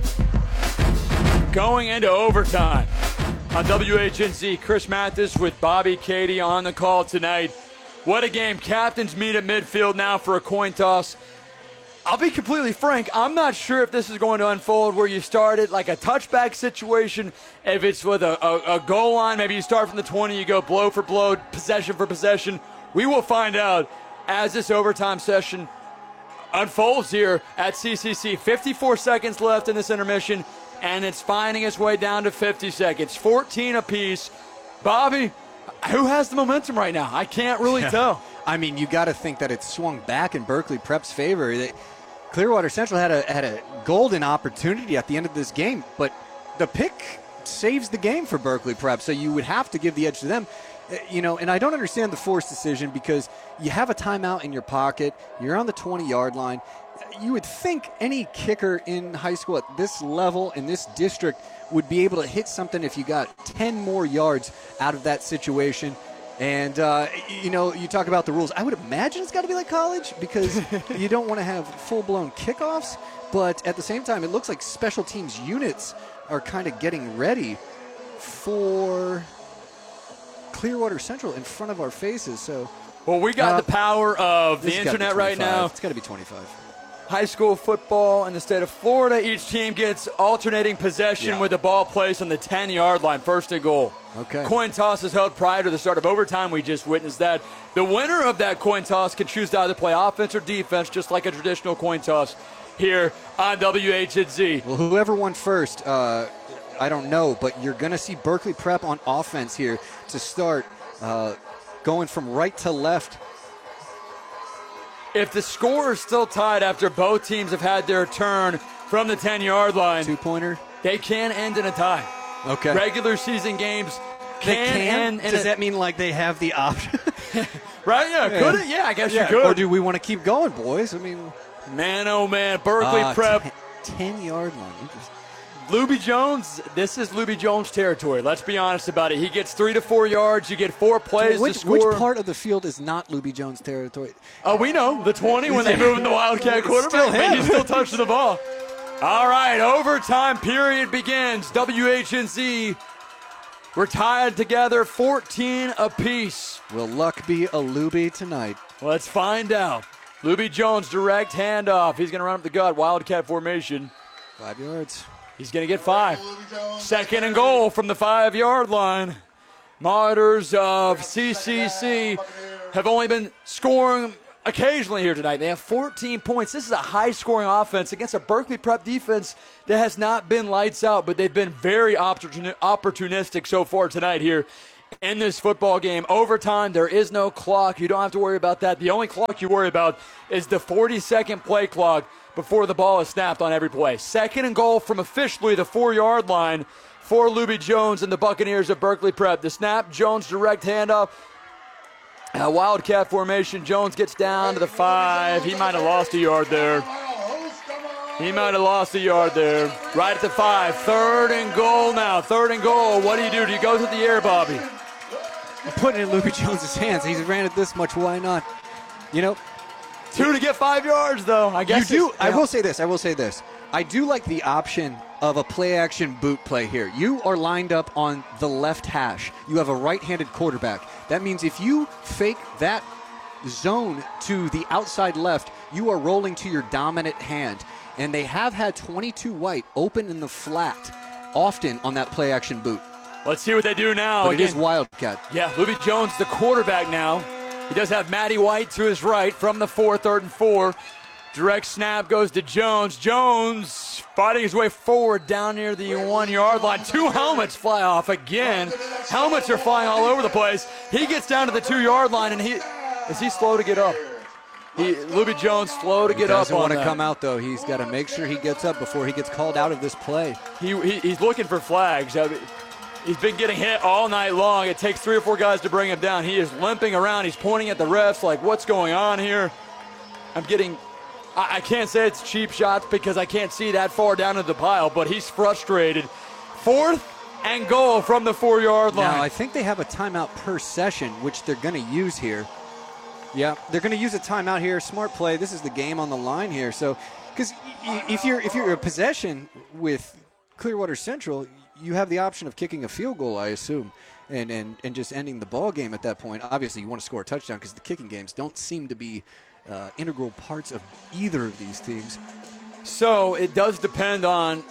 going into overtime on WHNZ. Chris Mathis with Bobby Katie on the call tonight. What a game. Captains meet at midfield now for a coin toss. I'll be completely frank, I'm not sure if this is going to unfold where you start it like a touchback situation, if it's with a goal line, maybe you start from the 20, you go blow for blow, possession for possession. We will find out as this overtime session unfolds here at CCC. 54 seconds left in this intermission, and it's finding its way down to 50 seconds. 14 apiece. Bobby, who has the momentum right now? I can't really tell. I mean, you got to think that it's swung back in Berkeley Prep's favor. Clearwater Central had a golden opportunity at the end of this game, but the pick saves the game for Berkeley Prep, so you would have to give the edge to them. You know, and I don't understand the forced decision because you have a timeout in your pocket. You're on the 20-yard line. You would think any kicker in high school at this level, in this district, would be able to hit something if you got 10 more yards out of that situation. And, you know, you talk about the rules. I would imagine it's got to be like college because you don't want to have full-blown kickoffs. But at the same time, it looks like special teams units are kind of getting ready for Clearwater Central in front of our faces. So, well, we got the power of the internet right now. It's got to be 25. High school football in the state of Florida. Each team gets alternating possession with the ball placed on the 10-yard line, first and goal. Okay. Coin toss is held prior to the start of overtime. We just witnessed that. The winner of that coin toss can choose to either play offense or defense, just like a traditional coin toss here on WHNZ. Well, whoever won first, I don't know, but you're going to see Berkeley Prep on offense here to start, going from right to left. If the score is still tied after both teams have had their turn from the 10-yard line, two-pointer, they can end in a tie. Okay. Regular season games can end in Does that mean like they have the option? Right? Yeah. Could it? Yeah, I guess you could. Or do we want to keep going, boys? I mean, man, oh man, Berkeley Prep. 10-yard line. Interesting. Luby Jones, this is Luby Jones territory. Let's be honest about it. He gets 3 to 4 yards. You get 4 plays to score. Which part of the field is not Luby Jones territory? Oh, we know. The 20 when they move in the Wildcat quarterback. But he's still touching the ball. All right, overtime period begins. WHNZ We're tied together 14 apiece. Will luck be a Luby tonight? Let's find out. Luby Jones, direct handoff. He's going to run up the gut. Wildcat formation. 5 yards. He's going to get 5. 2nd and goal from the 5-yard line. Monitors of CCC have only been scoring occasionally here tonight. They have 14 points. This is a high-scoring offense against a Berkeley Prep defense that has not been lights out, but they've been very opportunistic so far tonight here in this football game. Overtime, there is no clock. You don't have to worry about that. The only clock you worry about is the 40-second play clock before the ball is snapped on every play. 2nd and goal from officially the 4-yard line for Luby Jones and the Buccaneers of Berkeley Prep. The snap, Jones direct handoff. Wildcat formation. Jones gets down to the 5. He might have lost a yard there. Right at the 5. 3rd and goal now. 3rd and goal. What do you do? Do you go through the air, Bobby? I'm putting it in Luby Jones' hands. He's ran it this much. Why not? 2 to get 5 yards, though. I guess you do. I will say this. I do like the option of a play-action boot play here. You are lined up on the left hash. You have a right-handed quarterback. That means if you fake that zone to the outside left, you are rolling to your dominant hand. And they have had 22 White open in the flat often on that play-action boot. Let's see what they do now. But it is Wildcat. Yeah, Luby Jones, the quarterback now. He does have Matty White to his right from the 4, 3rd and 4. Direct snap goes to Jones. Jones fighting his way forward down near the 1-yard line. 2 helmets fly off again. Helmets are flying all over the place. He gets down to the 2-yard line, and is he slow to get up? Luby Jones slow to get up on that. He doesn't want to come out, though. He's got to make sure he gets up before he gets called out of this play. He's looking for flags. He's been getting hit all night long. It takes 3 or 4 guys to bring him down. He is limping around. He's pointing at the refs like, what's going on here? I can't say it's cheap shots because I can't see that far down in the pile, but he's frustrated. 4th and goal from the 4-yard line. Now, I think they have a timeout per session, which they're going to use here. Yeah, they're going to use a timeout here. Smart play. This is the game on the line here. So, because if you're a possession with Clearwater Central, you have the option of kicking a field goal, I assume, and just ending the ball game at that point. Obviously, you want to score a touchdown because the kicking games don't seem to be integral parts of either of these teams. So it does depend on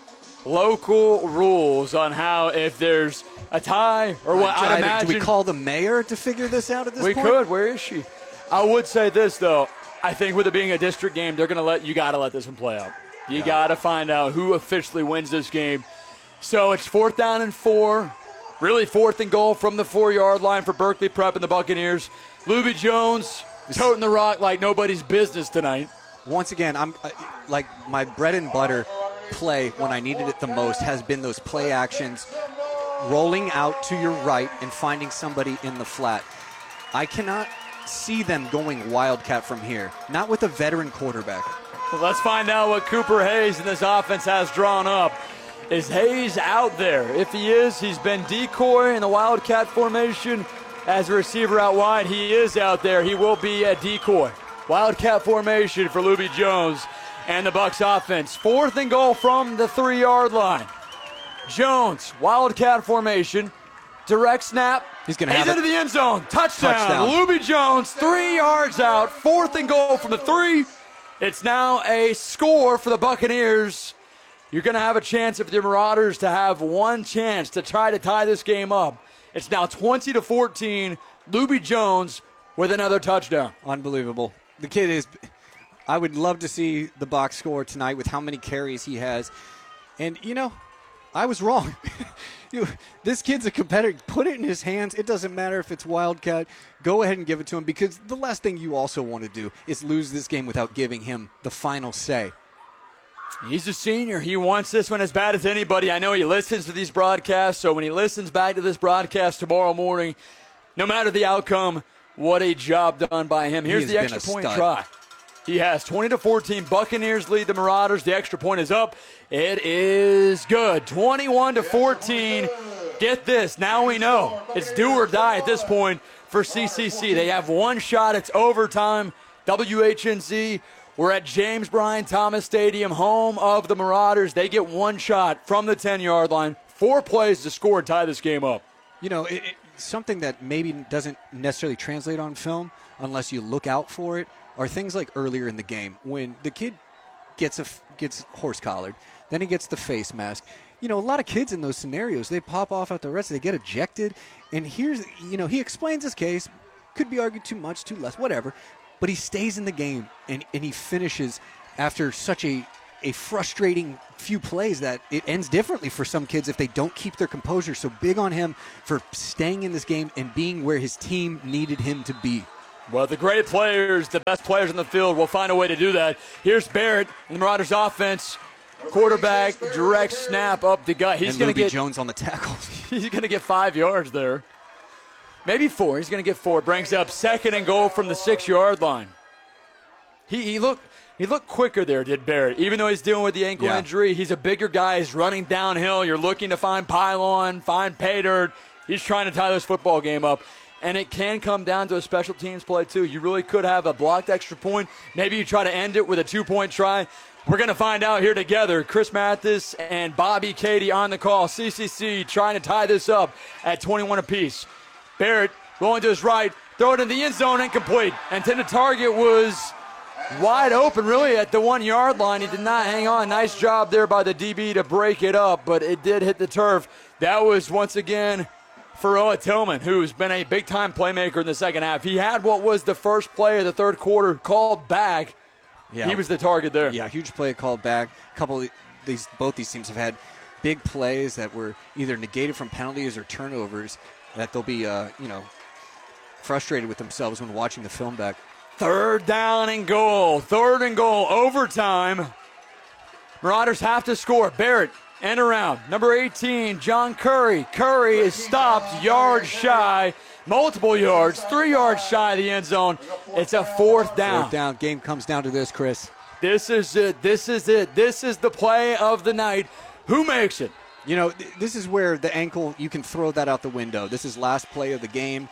local rules on how, if there's a tie or what. I'd imagine. Do we call the mayor to figure this out at this point? We could. Where is she? I would say this, though. I think with it being a district game, they're going to you got to let this one play out. You got to find out who officially wins this game. So it's 4th down and 4. Really 4th and goal from the 4-yard line for Berkeley Prep and the Buccaneers. Luby Jones toting the rock like nobody's business tonight. Once again, I'm like my bread and butter play when I needed it the most has been those play actions, rolling out to your right and finding somebody in the flat. I cannot see them going Wildcat from here, not with a veteran quarterback. Well, let's find out what Cooper Hayes and this offense has drawn up. Is Hayes out there? If he is, he's been decoy in the Wildcat formation as a receiver out wide. He is out there. He will be a decoy. Wildcat formation for Luby Jones and the Bucs offense. 4th and goal from the 3-yard line. Jones, Wildcat formation, direct snap. He's into the end zone. Touchdown. Luby Jones, 3 yards out. 4th and goal from the 3. It's now a score for the Buccaneers. You're going to have a chance if the Marauders to have one chance to try to tie this game up. It's now 20-14. Luby Jones with another touchdown. Unbelievable. The kid is. I would love to see the box score tonight with how many carries he has. And, I was wrong. This kid's a competitor. Put it in his hands. It doesn't matter if it's Wildcat. Go ahead and give it to him, because the last thing you also want to do is lose this game without giving him the final say. He's a senior. He wants this one as bad as anybody. I know he listens to these broadcasts, so when he listens back to this broadcast tomorrow morning, no matter the outcome, what a job done by him. Here's the extra point try. He has 20-14. Buccaneers lead the Marauders. The extra point is up. It is good. 21-14. Get this. Now we know it's do or die at this point for CCC. They have one shot. It's overtime. WHNZ. We're at James Bryan Thomas Stadium, home of the Marauders. They get one shot from the 10-yard line. 4 plays to score and tie this game up. You know, something that maybe doesn't necessarily translate on film unless you look out for it are things like earlier in the game when the kid gets horse collared, then he gets the face mask. You know, a lot of kids in those scenarios, they pop off at the rest, they get ejected, and he explains his case, could be argued too much, too less, whatever, but he stays in the game, and he finishes after such a frustrating few plays that it ends differently for some kids if they don't keep their composure. So big on him for staying in this game and being where his team needed him to be. Well, the great players, the best players on the field will find a way to do that. Here's Barrett in the Marauders offense. Quarterback, direct snap up the gut. He's going to get Jones on the tackle. He's going to get 5 yards there. Maybe 4. He's going to get 4. Brings up 2nd and goal from the 6-yard line. He looked quicker there, did Barrett. Even though he's dealing with the ankle injury, he's a bigger guy. He's running downhill. You're looking to find pylon, find pay dirt. He's trying to tie this football game up. And it can come down to a special teams play, too. You really could have a blocked extra point. Maybe you try to end it with a 2-point try. We're going to find out here together. Chris Mathis and Bobby Katie on the call. CCC trying to tie this up at 21 apiece. Barrett rolling to his right, throw it in the end zone, incomplete. Intended target was wide open, really, at the 1-yard line. He did not hang on. Nice job there by the DB to break it up, but it did hit the turf. That was, once again, Pharoah Tillman, who's been a big-time playmaker in the second half. He had what was the first play of the third quarter called back. Yeah. He was the target there. Yeah, huge play called back. Both these teams have had big plays that were either negated from penalties or turnovers that they'll be, frustrated with themselves when watching the film back. 3rd down and goal. 3rd and goal. Overtime. Marauders have to score. Barrett, end around. Number 18, John Curry. Curry is stopped yards shy. Multiple yards. 3 yards shy of the end zone. It's a 4th down. 4th down. Game comes down to this, Chris. This is it. This is it. This is the play of the night. Who makes it? You know, this is where the ankle, you can throw that out the window. This is last play of the game.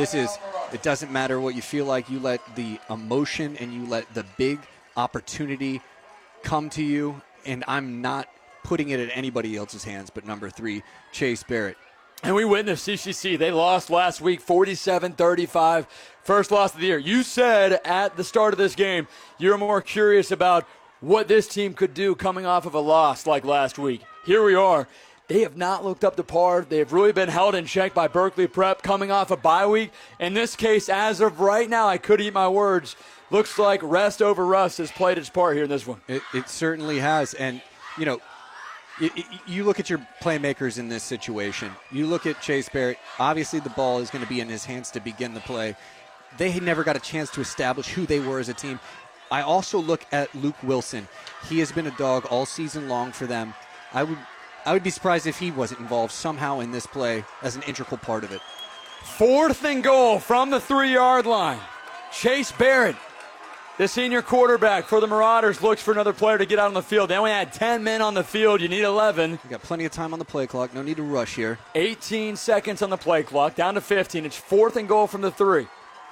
It doesn't matter what you feel like. You let the emotion and you let the big opportunity come to you. And I'm not putting it in anybody else's hands but number 3, Chase Barrett. And we witnessed CCC. They lost last week 47-35. First loss of the year. You said at the start of this game you're more curious about what this team could do coming off of a loss like last week. Here we are. They have not looked up to par. They have really been held in check by Berkeley Prep coming off a bye week. In this case, as of right now, I could eat my words. Looks like rest over rust has played its part here in this one. It certainly has. And, you look at your playmakers in this situation. You look at Chase Barrett. Obviously, the ball is going to be in his hands to begin the play. They had never got a chance to establish who they were as a team. I also look at Luke Wilson. He has been a dog all season long for them. I would be surprised if he wasn't involved somehow in this play as an integral part of it. 4th and goal from the 3-yard line. Chase Barrett, the senior quarterback for the Marauders, looks for another player to get out on the field. They only had 10 men on the field. You need 11. You got plenty of time on the play clock. No need to rush here. 18 seconds on the play clock. Down to 15. It's 4th and goal from the 3.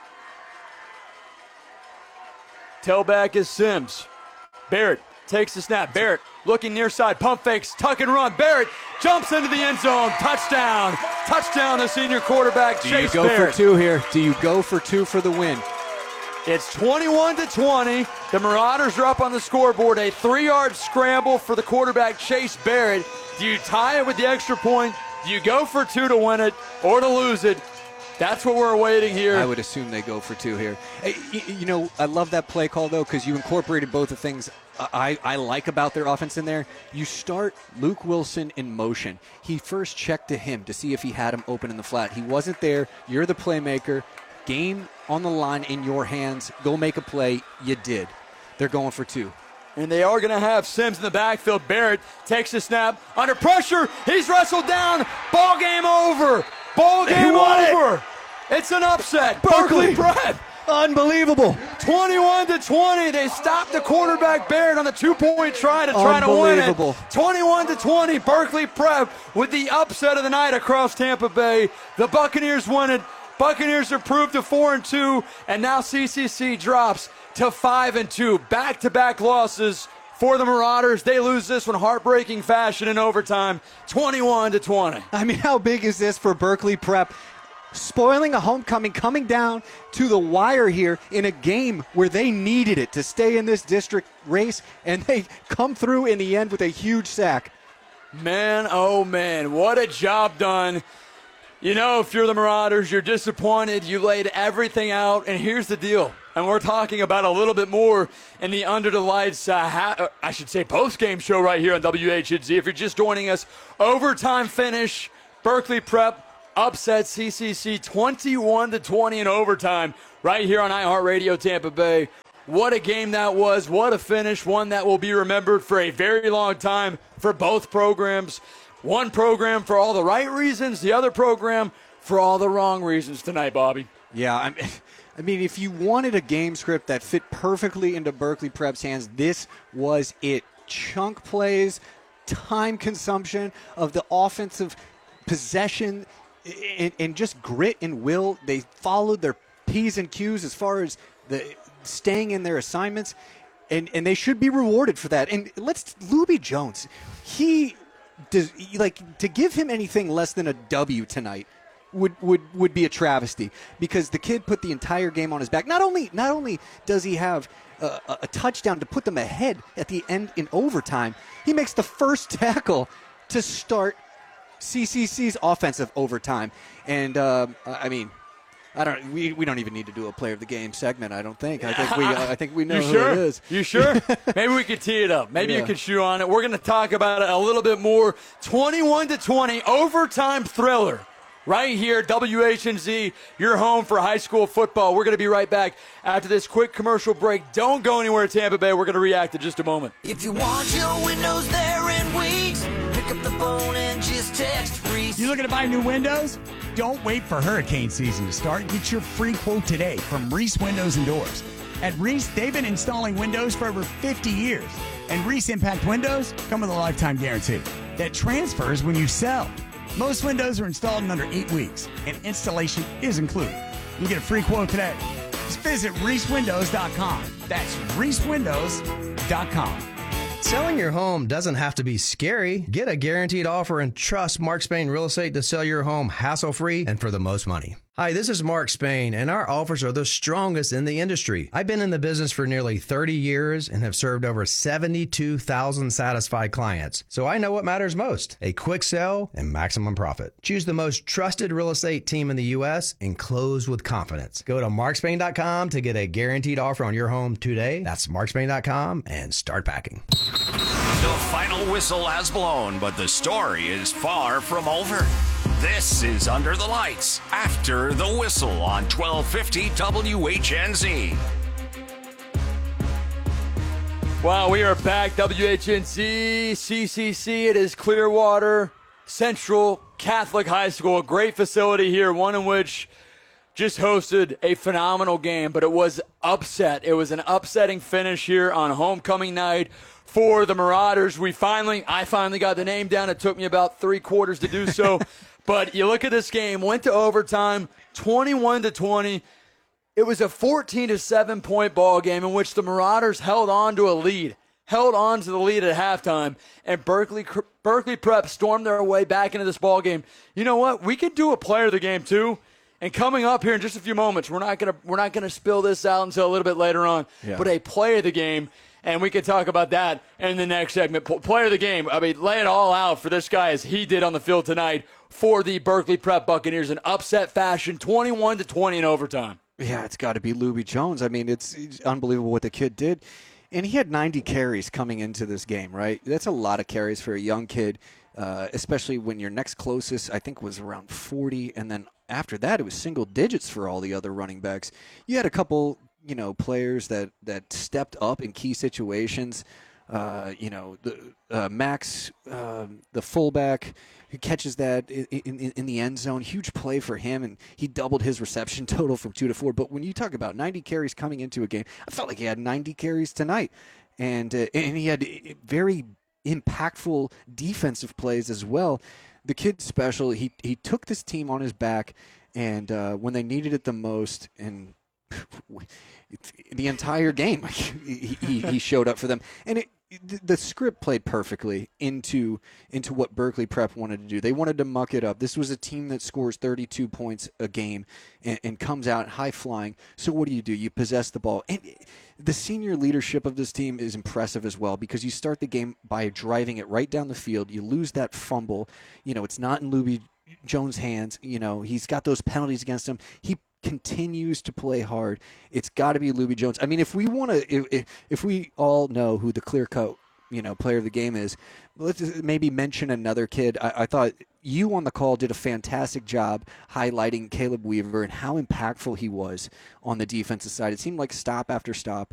Tailback is Sims. Barrett takes the snap. Barrett looking near side. Pump fakes. Tuck and run. Barrett jumps into the end zone. Touchdown. Touchdown, the senior quarterback, Chase Barrett. Do you go for 2 here? Do you go for 2 for the win? It's 21-20. The Marauders are up on the scoreboard. A 3-yard scramble for the quarterback, Chase Barrett. Do you tie it with the extra point? Do you go for 2 to win it or to lose it? That's what we're awaiting here. I would assume they go for 2 here. I love that play call, though, because you incorporated both the things I like about their offense in there. You start Luke Wilson in motion. He first checked to him to see if he had him open in the flat. He wasn't there. You're the playmaker. Game on the line in your hands. Go make a play. You did. They're going for 2. And they are going to have Sims in the backfield. Barrett takes the snap. Under pressure. He's wrestled down. Ball game over. Ball game over. It's an upset. Berkeley Prep. Unbelievable. 21-20. They stopped the quarterback Barrett on the 2-point try to win it. 21-20. Berkeley Prep with the upset of the night across Tampa Bay. The Buccaneers win it. Buccaneers are improved to 4-2, and now CCC drops to 5-2. Back-to-back losses for the Marauders. They lose this one heartbreaking fashion in overtime, 21-20. I mean, how big is this for Berkeley Prep? Spoiling a homecoming, coming down to the wire here in a game where they needed it to stay in this district race, and they come through in the end with a huge sack. Man, oh man, what a job done. You know, if you're the Marauders, you're disappointed. You laid everything out, and here's the deal. And we're talking about a little bit more in the Under the Lights, post-game show right here on WHNZ. If you're just joining us, overtime finish, Berkeley Prep upset CCC 21-20 in overtime right here on iHeartRadio Tampa Bay. What a game that was. What a finish. One that will be remembered for a very long time for both programs. One program for all the right reasons, the other program for all the wrong reasons tonight, Bobby. Yeah, I mean, if you wanted a game script that fit perfectly into Berkeley Prep's hands, this was it. Chunk plays, time consumption of the offensive possession, and just grit and will. They followed their P's and Q's as far as the staying in their assignments, and they should be rewarded for that. And Luby Jones, he does, like, to give him anything less than a W tonight would be a travesty, because the kid put the entire game on his back. Not only does he have a touchdown to put them ahead at the end in overtime, he makes the first tackle to start CCC's offensive overtime. And we don't even need to do a player of the game segment. I don't think. I think we know who it is. You sure? Maybe we could tee it up. Maybe you could shoot on it. We're going to talk about it a little bit more. 21-20 overtime thriller. Right here, WHNZ, your home for high school football. We're going to be right back after this quick commercial break. Don't go anywhere, Tampa Bay. We're going to react in just a moment. If you want your windows there in weeks, pick up the phone and just text Reese. You looking to buy new windows? Don't wait for hurricane season to start. Get your free quote today from Reese Windows and Doors. At Reese, they've been installing windows for over 50 years. And Reese Impact Windows come with a lifetime guarantee that transfers when you sell. Most windows are installed in under 8 weeks, and installation is included. You get a free quote today. Just visit ReeseWindows.com. That's ReeseWindows.com. Selling your home doesn't have to be scary. Get a guaranteed offer and trust Mark Spain Real Estate to sell your home hassle-free and for the most money. Hi, this is Mark Spain, and our offers are the strongest in the industry. I've been in the business for nearly 30 years and have served over 72,000 satisfied clients. So I know what matters most: a quick sell and maximum profit. Choose the most trusted real estate team in the U.S. and close with confidence. Go to markspain.com to get a guaranteed offer on your home today. That's markspain.com and start packing. The final whistle has blown, but the story is far from over. This is Under the Lights, After the Whistle on 1250 WHNZ. Wow, we are back. WHNZ, CCC. It is Clearwater Central Catholic High School. A great facility here, one in which just hosted a phenomenal game, but it was upset. It was an upsetting finish here on homecoming night for the Marauders. I finally got the name down. It took me about 3 quarters to do so. But you look at this game, went to overtime, 21-20. It was a 14-7 point ball game in which the Marauders held on to the lead at halftime, and Berkeley Prep stormed their way back into this ball game. You know what? We could do a player of the game too. And coming up here in just a few moments, we're not gonna spill this out until a little bit later on. Yeah. But a player of the game. And we can talk about that in the next segment. Player of the game. I mean, lay it all out for this guy as he did on the field tonight for the Berkeley Prep Buccaneers in upset fashion, 21-20 in overtime. Yeah, it's got to be Luby Jones. I mean, it's unbelievable what the kid did. And he had 90 carries coming into this game, right? That's a lot of carries for a young kid, especially when your next closest, I think, was around 40. And then after that, it was single digits for all the other running backs. You had a couple players that stepped up in key situations. Max, the fullback, who catches that in the end zone. Huge play for him, and he doubled his reception total from 2 to 4. But when you talk about 90 carries coming into a game, I felt like he had 90 carries tonight. And he had very impactful defensive plays as well. The kid's special. He took this team on his back, and when they needed it the most, and the entire game. he showed up for them, and the script played perfectly into what Berkeley Prep wanted to do. They wanted to muck it up. This was a team that scores 32 points a game and comes out high flying. So what do? You possess the ball. And the senior leadership of this team is impressive as well, because you start the game by driving it right down the field. You lose that fumble. It's not in Luby Jones' hands. He's got those penalties against him. He continues to play hard. It's got to be Luby Jones. I mean, if we all know who the clear-cut, player of the game is, let's maybe mention another kid. I thought you on the call did a fantastic job highlighting Caleb Weaver and how impactful he was on the defensive side. It seemed like stop after stop.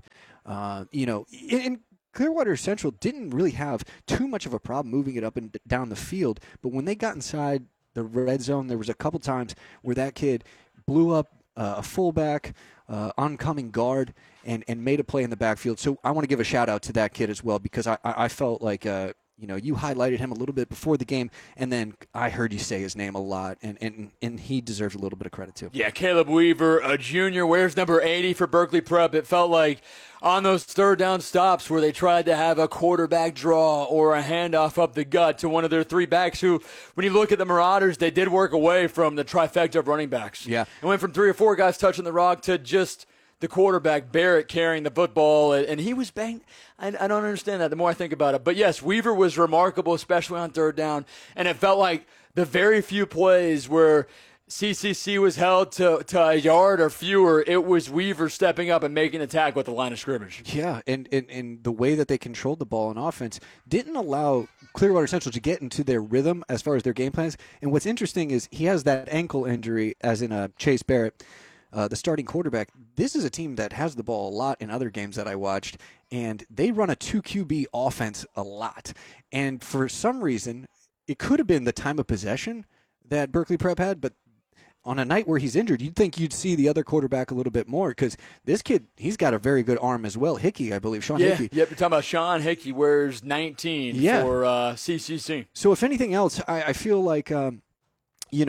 And Clearwater Central didn't really have too much of a problem moving it up and down the field, but when they got inside the red zone, there was a couple times where that kid blew up a fullback, oncoming guard, and made a play in the backfield. So I want to give a shout-out to that kid as well, because I felt like you highlighted him a little bit before the game, and then I heard you say his name a lot, and he deserves a little bit of credit too. Yeah, Caleb Weaver, a junior, wears number 80 for Berkeley Prep. It felt like on those third down stops where they tried to have a quarterback draw or a handoff up the gut to one of their three backs who, when you look at the Marauders, they did work away from the trifecta of running backs. Yeah. It went from 3 or 4 guys touching the rock to just the quarterback, Barrett, carrying the football, and he was banged. I don't understand that the more I think about it. But, yes, Weaver was remarkable, especially on third down, and it felt like the very few plays where CCC was held to a yard or fewer, it was Weaver stepping up and making a tackle at the line of scrimmage. Yeah, and the way that they controlled the ball on offense didn't allow Clearwater Central to get into their rhythm as far as their game plans. And what's interesting is he has that ankle injury, as in Chase Barrett, the starting quarterback. This is a team that has the ball a lot in other games that I watched, and they run a 2 QB offense a lot. And for some reason, it could have been the time of possession that Berkeley Prep had, but on a night where he's injured, you'd think you'd see the other quarterback a little bit more, because this kid, he's got a very good arm as well. Hickey, I believe, Sean Hickey. Yep, you're talking about Sean Hickey, wears 19 for CCC. So if anything else, I feel like you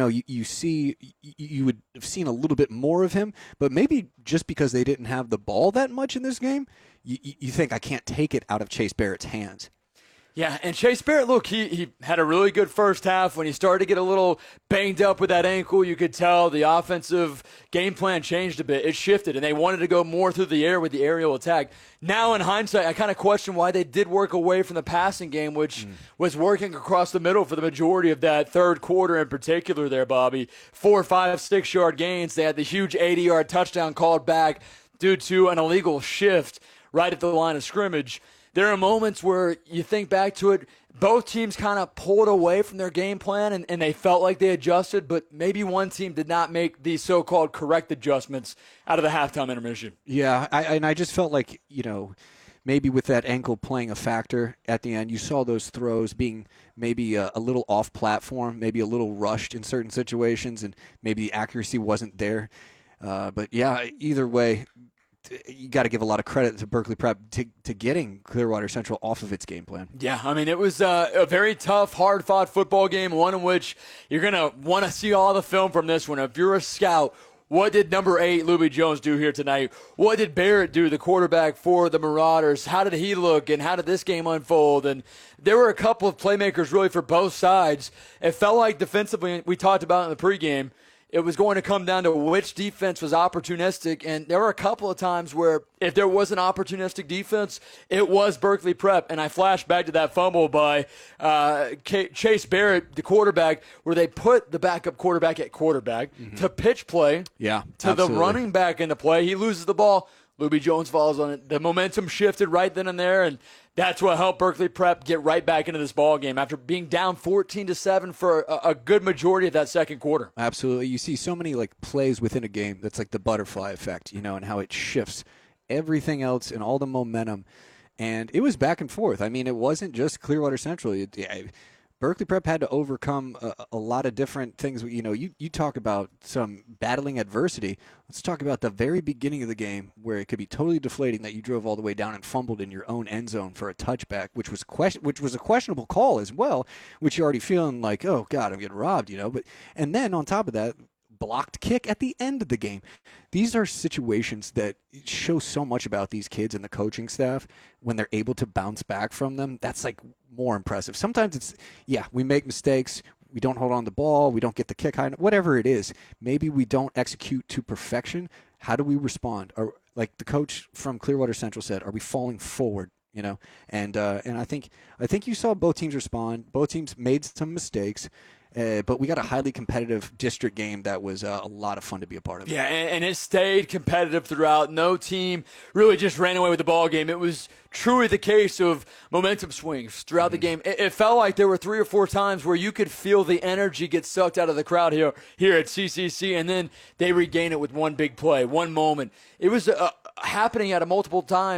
would have seen a little bit more of him, but maybe just because they didn't have the ball that much in this game, you think I can't take it out of Chase Barrett's hands. Yeah, and Chase Barrett, look, he had a really good first half. When he started to get a little banged up with that ankle, you could tell the offensive game plan changed a bit. It shifted, and they wanted to go more through the air with the aerial attack. Now, in hindsight, I kind of question why they did work away from the passing game, which was working across the middle for the majority of that third quarter in particular there, Bobby. 4, 5, 6-yard gains. They had the huge 80-yard touchdown called back due to an illegal shift right at the line of scrimmage. There are moments where you think back to it, both teams kind of pulled away from their game plan and they felt like they adjusted, but maybe one team did not make these so-called correct adjustments out of the halftime intermission. Yeah, I just felt like, maybe with that ankle playing a factor at the end, you saw those throws being maybe a little off-platform, maybe a little rushed in certain situations, and maybe the accuracy wasn't there. But, yeah, either way, you got to give a lot of credit to Berkeley Prep to getting Clearwater Central off of its game plan. Yeah, I mean, it was a very tough, hard-fought football game, one in which you're going to want to see all the film from this one. If you're a scout, what did number 8, Luby Jones, do here tonight? What did Barrett do, the quarterback for the Marauders? How did he look, and how did this game unfold? And there were a couple of playmakers really for both sides. It felt like defensively, we talked about in the pregame, it was going to come down to which defense was opportunistic, and there were a couple of times where if there was an opportunistic defense, it was Berkeley Prep, and I flashed back to that fumble by Chase Barrett, the quarterback, where they put the backup quarterback at quarterback to pitch play to absolutely. The running back in the play. He loses the ball. Luby Jones falls on it. The momentum shifted right then and there, and that's what helped Berkeley Prep get right back into this ball game after being down 14-7 for a good majority of that second quarter. Absolutely. You see so many plays within a game that's like the butterfly effect, and how it shifts everything else and all the momentum. And it was back and forth. I mean, it wasn't just Clearwater Central. Berkeley Prep had to overcome a lot of different things. You talk about some battling adversity. Let's talk about the very beginning of the game where it could be totally deflating that you drove all the way down and fumbled in your own end zone for a touchback, which was a questionable call as well, which you're already feeling like, oh, God, I'm getting robbed, But and then on top of that, blocked kick at the end of the game. These are situations that show so much about these kids and the coaching staff when they're able to bounce back from them. That's like more impressive. Sometimes it's, we make mistakes. We don't hold on the ball. We don't get the kick high. Whatever it is, maybe we don't execute to perfection. How do we respond? Or like the coach from Clearwater Central said, are we falling forward? And I think you saw both teams respond. Both teams made some mistakes. But we got a highly competitive district game that was a lot of fun to be a part of. Yeah, and it stayed competitive throughout. No team really just ran away with the ball game. It was truly the case of momentum swings throughout the game. It felt like there were 3 or 4 times where you could feel the energy get sucked out of the crowd here at CCC, and then they regain it with one big play, one moment. It was happening at a multiple times.